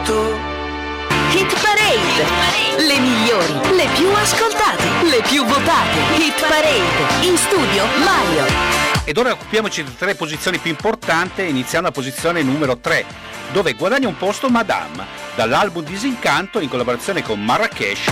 tu. Hit Parade, le migliori, le più ascoltate, le più votate. Hit Parade, in studio Mario. Ed ora occupiamoci di 3 posizioni più importanti, iniziando la posizione numero 3, dove guadagna un posto Madame, dall'album Disincanto in collaborazione con Marrakesh